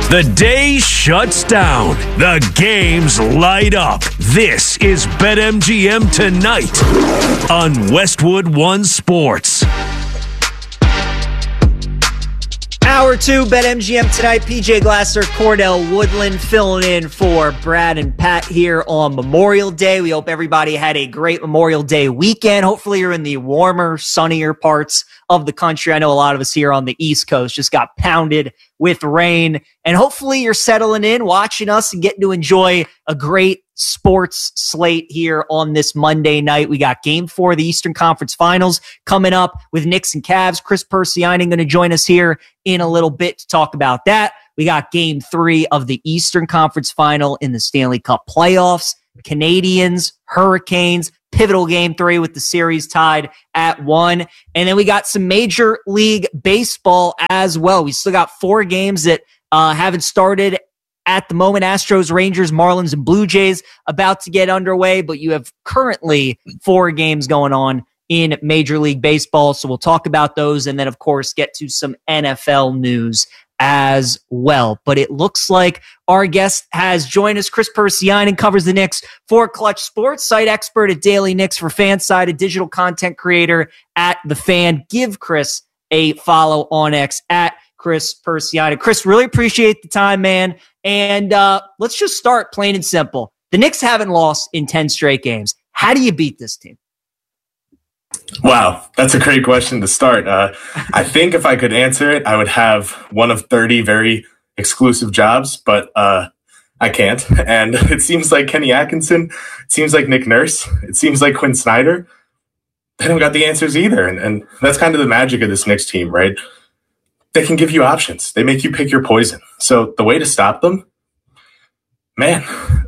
The day shuts down. The games light up. This is BetMGM Tonight on Westwood One Sports. Hour 2, BetMGM Tonight. PJ Glasser, Cordell Woodland filling in for Brad and Pat here on Memorial Day. We hope everybody had a great Memorial Day weekend. Hopefully you're in the warmer, sunnier parts of the country. I know a lot of us here on the East Coast just got pounded with rain. And hopefully you're settling in, watching us, and getting to enjoy a great sports slate here on this Monday night. We got Game 4 of the Eastern Conference Finals coming up with Knicks and Cavs. Chris Persianen going to join us here in a little bit to talk about that. We got Game 3 of the Eastern Conference Final in the Stanley Cup playoffs. Canadians, Hurricanes, pivotal Game 3 with the series tied at 1. And then we got some Major League Baseball as well. We still got 4 games that haven't started at the moment. Astros, Rangers, Marlins, and Blue Jays about to get underway, but you have currently 4 games going on in Major League Baseball. So we'll talk about those and then, of course, get to some NFL news as well. But it looks like our guest has joined us. Chris Persianen covers the Knicks for Clutch Sports, site expert at Daily Knicks for Fanside, a digital content creator at The Fan. Give Chris a follow on X at Chris Persianen. Chris, really appreciate the time, man. And let's just start plain and simple. The Knicks haven't lost in 10 straight games. How do you beat this team? Wow, that's a great question to start. I think if I could answer it, I would have one of 30 very exclusive jobs, but I can't. And it seems like Kenny Atkinson, it seems like Nick Nurse, it seems like Quinn Snyder. They don't got the answers either. And that's kind of the magic of this Knicks team, right? They can give you options. They make you pick your poison. So the way to stop them, man,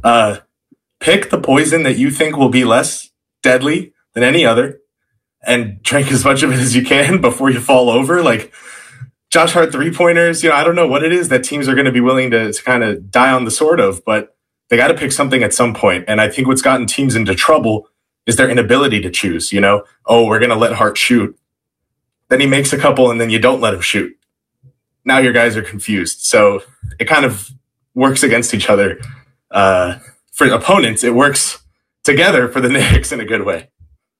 pick the poison that you think will be less deadly than any other and drink as much of it as you can before you fall over. Like Josh Hart 3-pointers, I don't know what it is that teams are going to be willing to kind of die on the sword of, but they got to pick something at some point. And I think what's gotten teams into trouble is their inability to choose, oh, we're going to let Hart shoot. Then he makes a couple and then you don't let him shoot. Now your guys are confused. So it kind of works against each other. For opponents, it works together for the Knicks in a good way.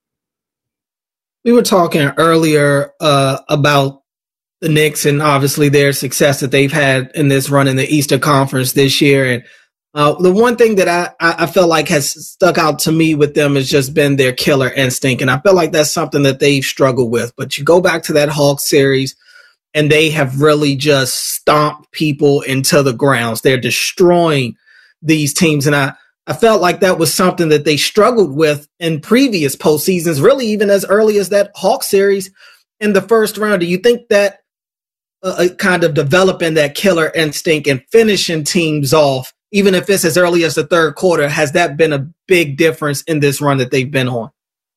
We were talking earlier about the Knicks and obviously their success that they've had in this run in the Eastern Conference this year. And the one thing that I felt like has stuck out to me with them has just been their killer instinct. And I feel like that's something that they've struggled with. But you go back to that Hawks series, and they have really just stomped people into the grounds. They're destroying these teams. And I felt like that was something that they struggled with in previous postseasons, really even as early as that Hawks series in the first round. Do you think that kind of developing that killer instinct and finishing teams off, even if it's as early as the third quarter, has that been a big difference in this run that they've been on?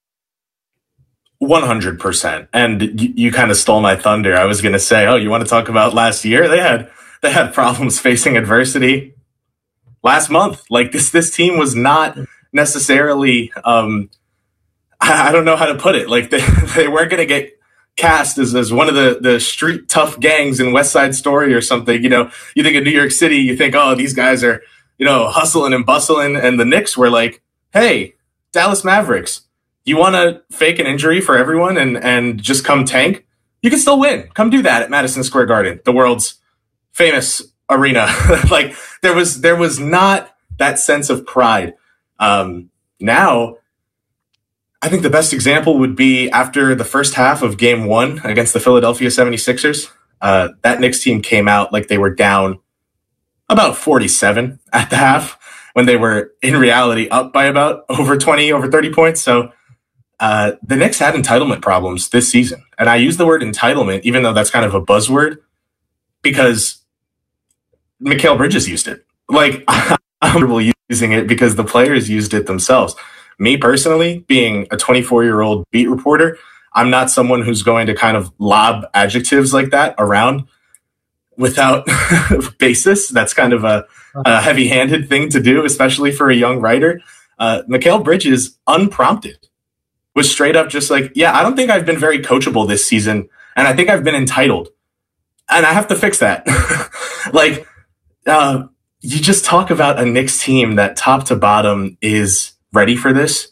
100%. And you kind of stole my thunder. I was going to say, oh, you want to talk about last year? They had problems facing adversity last month. Like this team was not necessarily, I don't know how to put it. Like they weren't going to get cast as one of the street tough gangs in West Side Story or something. You think of New York City, you think, oh, these guys are, hustling and bustling. And the Knicks were like, hey, Dallas Mavericks, you want to fake an injury for everyone and just come tank? You can still win. Come do that at Madison Square Garden, the world's famous arena. Like there was not that sense of pride. Now, I think the best example would be after the first half of Game 1 against the Philadelphia 76ers. That Knicks team came out like they were down about 47 at the half when they were in reality up by about over 30 points. So the Knicks had entitlement problems this season. And I use the word entitlement, even though that's kind of a buzzword, because Mikal Bridges used it. Like, I'm comfortable using it because the players used it themselves. Me personally, being a 24-year-old beat reporter, I'm not someone who's going to kind of lob adjectives like that around without basis. That's kind of a heavy-handed thing to do, especially for a young writer. Mikal Bridges, unprompted, was straight up just like, yeah, I don't think I've been very coachable this season, and I think I've been entitled, and I have to fix that. Like, you just talk about a Knicks team that top to bottom is ready for this.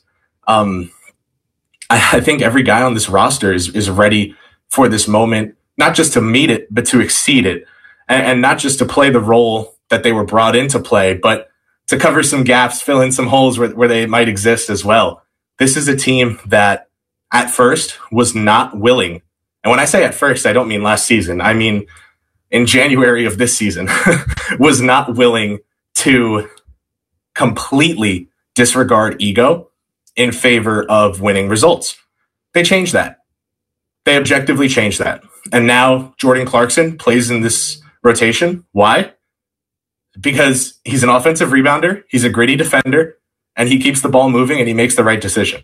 I think every guy on this roster is ready for this moment, not just to meet it, but to exceed it. And not just to play the role that they were brought in to play, but to cover some gaps, fill in some holes where they might exist as well. This is a team that at first was not willing. And when I say at first, I don't mean last season. I mean in January of this season, was not willing to completely disregard ego in favor of winning results. They changed that. They objectively changed that. And now Jordan Clarkson plays in this rotation. Why? Because he's an offensive rebounder, he's a gritty defender, and he keeps the ball moving and he makes the right decision.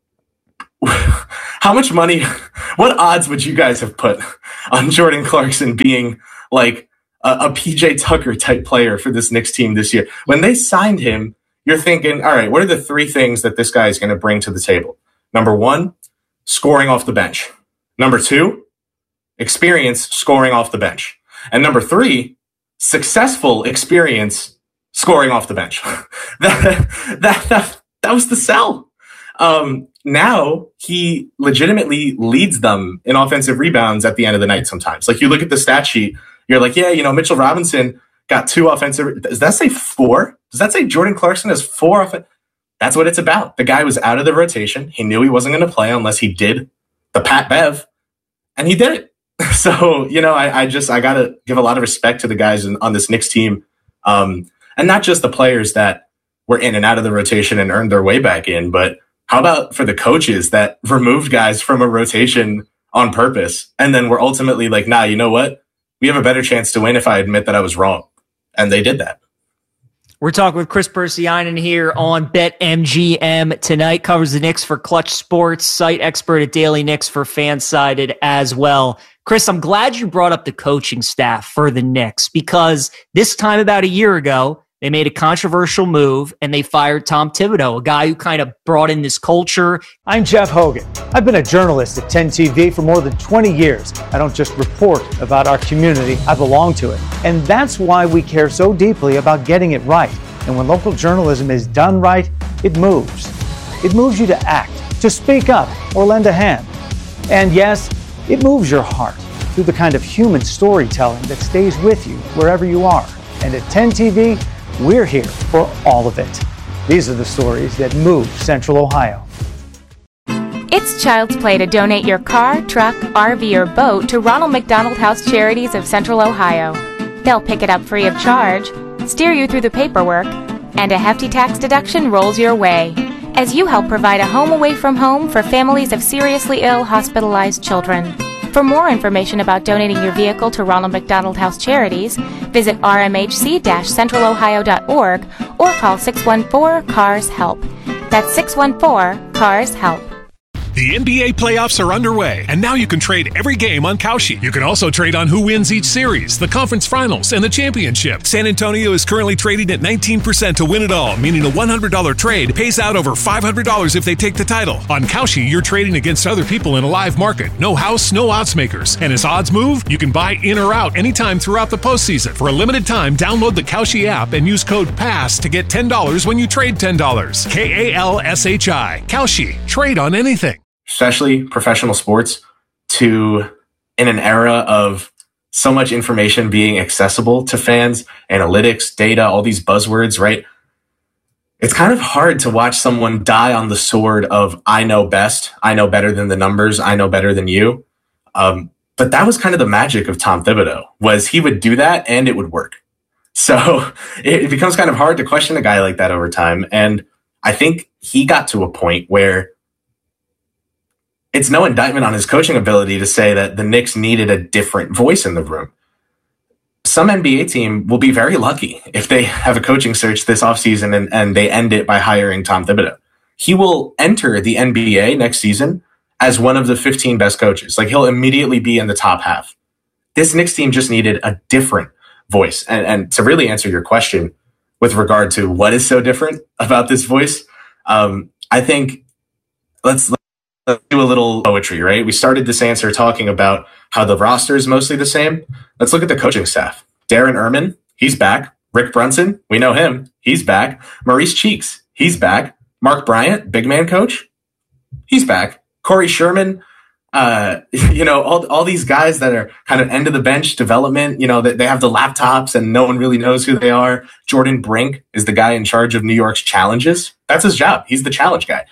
How much money, what odds would you guys have put on Jordan Clarkson being like a PJ Tucker type player for this Knicks team this year? When they signed him, you're thinking, all right, what are the three things that this guy is going to bring to the table? Number one, scoring off the bench. Number two, experience scoring off the bench. And number three, successful experience scoring off the bench. that was the sell. Now he legitimately leads them in offensive rebounds at the end of the night sometimes. Like you look at the stat sheet, you're like, yeah, Mitchell Robinson got 2 offensive. Does that say 4? Does that say Jordan Clarkson has 4 offensive? That's what it's about. The guy was out of the rotation. He knew he wasn't going to play unless he did the Pat Bev, and he did it. So, I got to give a lot of respect to the guys on this Knicks team, and not just the players that were in and out of the rotation and earned their way back in, but how about for the coaches that removed guys from a rotation on purpose and then were ultimately like, nah, you know what? We have a better chance to win if I admit that I was wrong. And they did that. We're talking with Chris Persianen here on BetMGM tonight. Covers the Knicks for Clutch Sports, site expert at Daily Knicks for Fansided as well. Chris, I'm glad you brought up the coaching staff for the Knicks because this time about a year ago, they made a controversial move and they fired Tom Thibodeau, a guy who kind of brought in this culture. I'm Jeff Hogan. I've been a journalist at 10 TV for more than 20 years. I don't just report about our community, I belong to it. And that's why we care so deeply about getting it right. And when local journalism is done right, it moves. It moves you to act, to speak up, or lend a hand. And yes, it moves your heart through the kind of human storytelling that stays with you wherever you are. And at 10 TV, we're here for all of it. These are the stories that move Central Ohio. It's child's play to donate your car, truck, RV, or boat to Ronald McDonald House Charities of Central Ohio. They'll pick it up free of charge, steer you through the paperwork, and a hefty tax deduction rolls your way as you help provide a home away from home for families of seriously ill hospitalized children. For more information about donating your vehicle to Ronald McDonald House Charities, visit rmhc-centralohio.org or call 614-CARS-HELP. That's 614-CARS-HELP. The NBA playoffs are underway, and now you can trade every game on Kalshi. You can also trade on who wins each series, the conference finals, and the championship. San Antonio is currently trading at 19% to win it all, meaning a $100 trade pays out over $500 if they take the title. On Kalshi, you're trading against other people in a live market. No house, no odds makers. And as odds move, you can buy in or out anytime throughout the postseason. For a limited time, download the Kalshi app and use code PASS to get $10 when you trade $10. KALSHI. Kalshi. Trade on anything. Especially professional sports, in an era of so much information being accessible to fans, analytics, data, all these buzzwords, right? It's kind of hard to watch someone die on the sword of, I know best, I know better than the numbers, I know better than you. But that was kind of the magic of Tom Thibodeau, was he would do that and it would work. So it becomes kind of hard to question a guy like that over time. And I think he got to a point where it's no indictment on his coaching ability to say that the Knicks needed a different voice in the room. Some NBA team will be very lucky if they have a coaching search this offseason and they end it by hiring Tom Thibodeau. He will enter the NBA next season as one of the 15 best coaches. Like, he'll immediately be in the top half. This Knicks team just needed a different voice. And to really answer your question with regard to what is so different about this voice, I think let's do a little poetry, right? We started this answer talking about how the roster is mostly the same. Let's look at the coaching staff. Darren Erman, he's back. Rick Brunson, we know him. He's back. Maurice Cheeks, he's back. Mark Bryant, big man coach, he's back. Corey Sherman, all these guys that are kind of end of the bench development, they have the laptops and no one really knows who they are. Jordan Brink is the guy in charge of New York's challenges. That's his job. He's the challenge guy.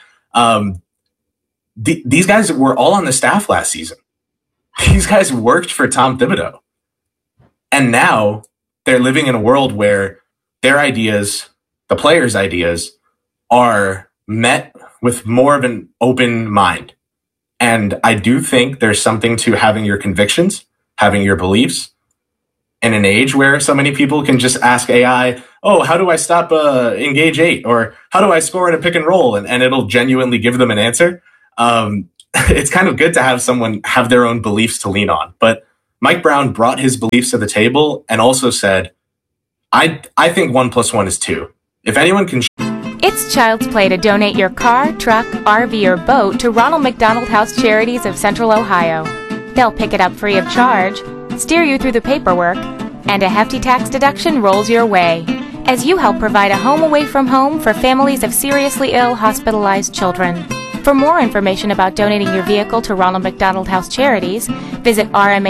These guys were all on the staff last season. These guys worked for Tom Thibodeau. And now they're living in a world where their ideas, the players' ideas, are met with more of an open mind. And I do think there's something to having your convictions, having your beliefs, in an age where so many people can just ask AI, oh, how do I stop Engage 8? Or how do I score in a pick and roll? And it'll genuinely give them an answer. It's kind of good to have someone have their own beliefs to lean on. But Mike Brown brought his beliefs to the table and also said, I think 1 + 1 is 2. If anyone can... It's child's play to donate your car, truck, RV, or boat to Ronald McDonald House Charities of Central Ohio. They'll pick it up free of charge, steer you through the paperwork, and a hefty tax deduction rolls your way as you help provide a home away from home for families of seriously ill hospitalized children. For more information about donating your vehicle to Ronald McDonald House Charities, visit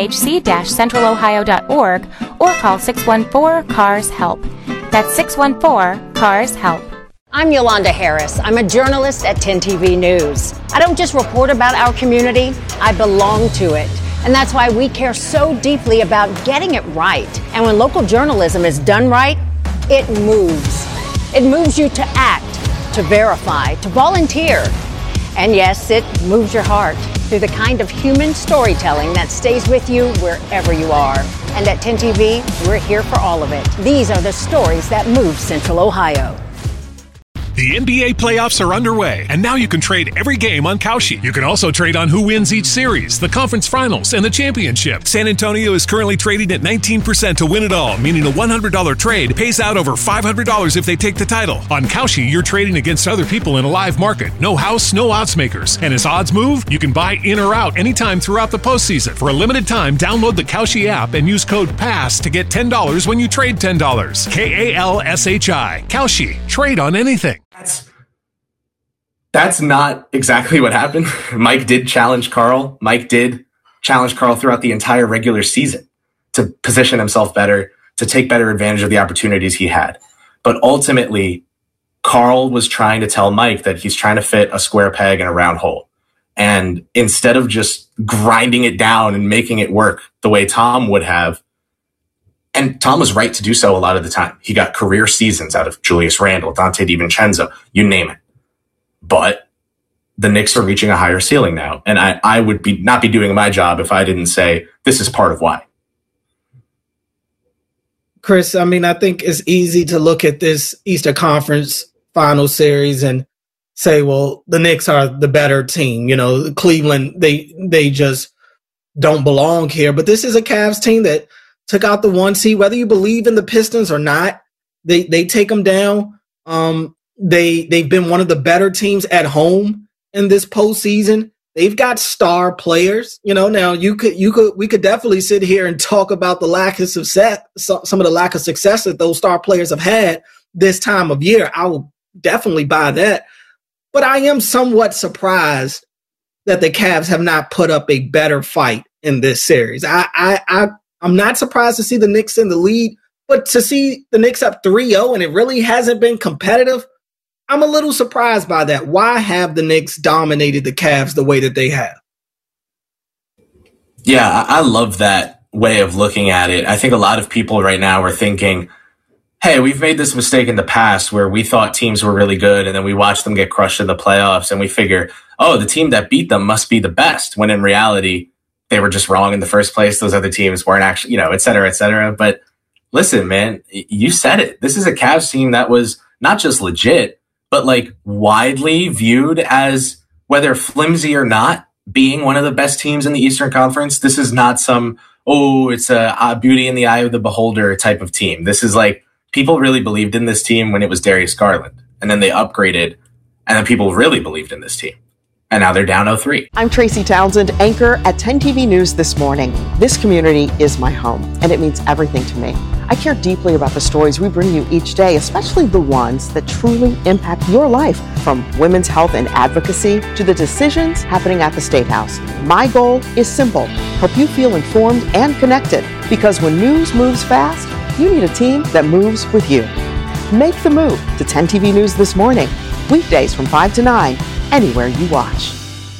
rmhc-centralohio.org or call 614-CARS-HELP. That's 614-CARS-HELP. I'm Yolanda Harris. I'm a journalist at 10 TV News. I don't just report about our community, I belong to it. And that's why we care so deeply about getting it right. And when local journalism is done right, it moves. It moves you to act, to verify, to volunteer. And yes, it moves your heart through the kind of human storytelling that stays with you wherever you are. And at 10 TV, we're here for all of it. These are the stories that move Central Ohio. The NBA playoffs are underway, and now you can trade every game on Kalshi. You can also trade on who wins each series, the conference finals, and the championship. San Antonio is currently trading at 19% to win it all, meaning a $100 trade pays out over $500 if they take the title. On Kalshi, you're trading against other people in a live market. No house, no odds makers. And as odds move, you can buy in or out anytime throughout the postseason. For a limited time, download the Kalshi app and use code PASS to get $10 when you trade $10. KALSHI. Kalshi. Trade on anything. That's not exactly what happened. Mike did challenge Carl. Mike did challenge Carl throughout the entire regular season to position himself better, to take better advantage of the opportunities he had. But ultimately, Carl was trying to tell Mike that he's trying to fit a square peg in a round hole. And instead of just grinding it down and making it work the way Tom would have, and Tom was right to do so a lot of the time. He got career seasons out of Julius Randle, Dante DiVincenzo, you name it. But the Knicks are reaching a higher ceiling now. And I would not be doing my job if I didn't say this is part of why. Chris, I mean, I think it's easy to look at this Eastern Conference final series and say, well, the Knicks are the better team. Cleveland, they just don't belong here. But this is a Cavs team that took out the 1 seed, whether you believe in the Pistons or not. They take them down. They've been one of the better teams at home in this postseason. They've got star players. Now we could definitely sit here and talk about the lack of success, some of the lack of success that those star players have had this time of year. I will definitely buy that. But I am somewhat surprised that the Cavs have not put up a better fight in this series. I'm not surprised to see the Knicks in the lead, but to see the Knicks up 3-0 and it really hasn't been competitive, I'm a little surprised by that. Why have the Knicks dominated the Cavs the way that they have? Yeah, I love that way of looking at it. I think a lot of people right now are thinking, hey, we've made this mistake in the past where we thought teams were really good and then we watched them get crushed in the playoffs and we figure, oh, the team that beat them must be the best, when in reality, they were just wrong in the first place. Those other teams weren't actually, et cetera, et cetera. But listen, man, you said it. This is a Cavs team that was not just legit, but like widely viewed as, whether flimsy or not, being one of the best teams in the Eastern Conference. This is not some, it's a beauty in the eye of the beholder type of team. This is like, people really believed in this team when it was Darius Garland. And then they upgraded, and then people really believed in this team. and now they're down 0-3. I'm Tracy Townsend, anchor at 10 TV News This Morning. This community is my home, and it means everything to me. I care deeply about the stories we bring you each day, especially the ones that truly impact your life, from women's health and advocacy to the decisions happening at the State House. My goal is simple: help you feel informed and connected, because when news moves fast, you need a team that moves with you. Make the move to 10 TV News This Morning, weekdays from 5 to 9, anywhere you watch.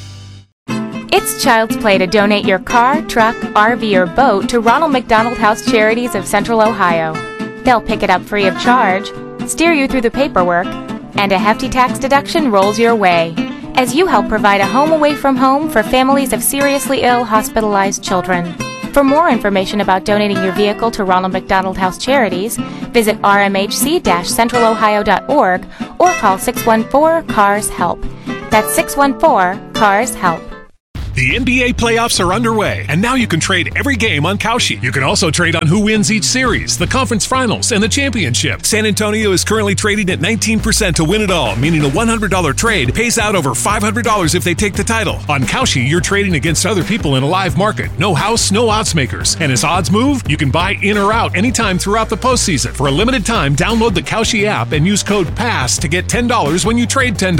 It's child's play to donate your car, truck, RV, or boat to Ronald McDonald House Charities of Central Ohio. They'll pick it up free of charge, steer you through the paperwork, and a hefty tax deduction rolls your way as you help provide a home away from home for families of seriously ill, hospitalized children. For more information about donating your vehicle to Ronald McDonald House Charities, visit rmhc-centralohio.org or call 614-CARS-HELP. That's 614-CARS-HELP. The NBA playoffs are underway, and now you can trade every game on Kalshi. You can also trade on who wins each series, the conference finals, and the championship. San Antonio is currently trading at 19% to win it all, meaning a $100 trade pays out over $500 if they take the title. On Kalshi, you're trading against other people in a live market. No house, no odds makers. And as odds move, you can buy in or out anytime throughout the postseason. For a limited time, download the Kalshi app and use code PASS to get $10 when you trade $10.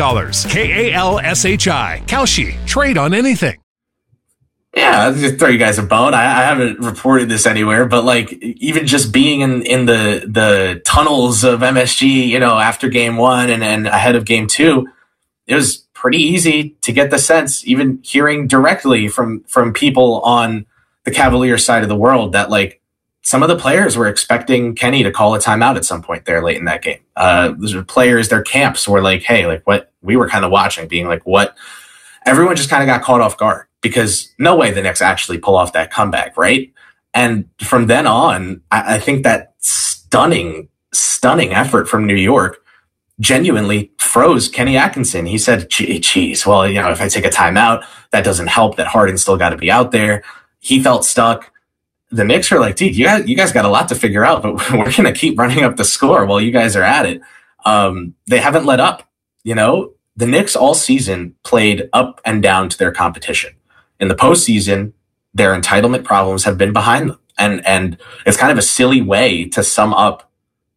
KALSHI. Kalshi. Trade on anything. Yeah, I'll just throw you guys a bone. I haven't reported this anywhere, but like even just being in the tunnels of MSG, you know, after game 1 and ahead of game 2, it was pretty easy to get the sense, even hearing directly from people on the Cavaliers side of the world, that like some of the players were expecting Kenny to call a timeout at some point there late in that game. The players, their camps were like, hey, like what we were kind of watching, being like, what? Everyone just kind of got caught off guard, because no way the Knicks actually pull off that comeback, right? And from then on, I think that stunning effort from New York genuinely froze Kenny Atkinson. He said, geez, well, you know, if I take a timeout, that doesn't help, that Harden still got to be out there. He felt stuck. The Knicks are like, dude, you guys got a lot to figure out, but we're going to keep running up the score while you guys are at it. They haven't let up, you know? The Knicks all season played up and down to their competition. In the postseason, their entitlement problems have been behind them. And it's kind of a silly way to sum up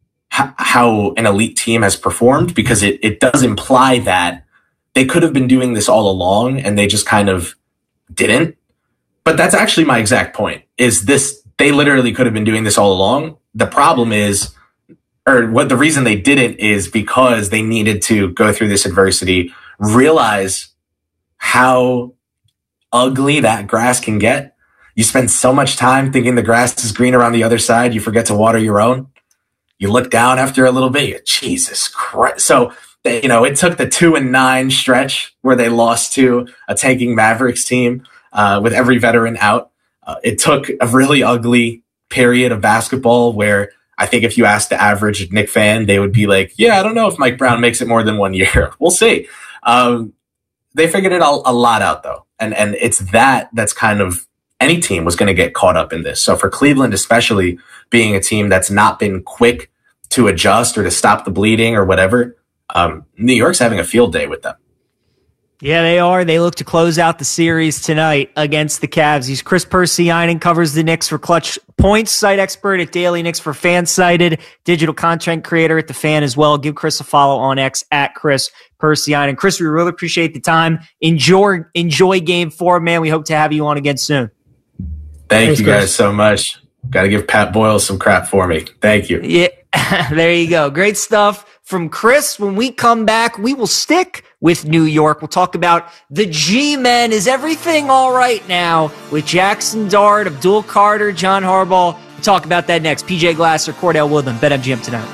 how an elite team has performed, because it does imply that they could have been doing this all along and they just kind of didn't. But that's actually my exact point, is this, they literally could have been doing this all along. The problem is, or what the reason they didn't, is because they needed to go through this adversity, realize how ugly that grass can get. You spend so much time thinking the grass is green around the other side, you forget to water your own. You look down after a little bit, Jesus Christ. So, you know, it took the 2-9 stretch where they lost to a tanking Mavericks team with every veteran out. It took a really ugly period of basketball where I think if you ask the average Knick fan, they would be like, yeah, I don't know if Mike Brown makes it more than 1 year. We'll see. They figured it a lot out, though. And it's that's kind of, any team was going to get caught up in this. So for Cleveland, especially being a team that's not been quick to adjust or to stop the bleeding or whatever, New York's having a field day with them. Yeah, they are. They look to close out the series tonight against the Cavs. He's Chris Persianen, covers the Knicks for Clutch Points, site expert at Daily Knicks for Fansided, digital content creator at The Fan as well. Give Chris a follow on X at Chris Persianen. Chris, we really appreciate the time. Enjoy Game 4, man. We hope to have you on again soon. Thanks, you guys, Chris, so much. Got to give Pat Boyle some crap for me. Thank you. Yeah, there you go. Great stuff from Chris. When we come back, we will stick with New York. We'll talk about the G-Men. Is everything all right now with Jackson Dart, Abdul Carter, John Harbaugh? We'll talk about that next. PJ Glasser, Cordell Woodland, BetMGM tonight.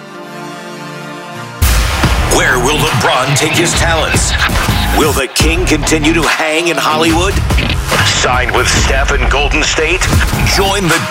Where will LeBron take his talents? Will the King continue to hang in Hollywood? Sign with Steph in Golden State? Join the